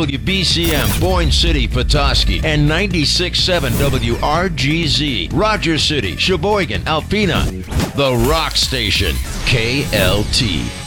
WBCM, Boyne City, Petoskey, and 96.7 WRGZ, Rogers City, Sheboygan, Alpena. The Rock Station, KLT.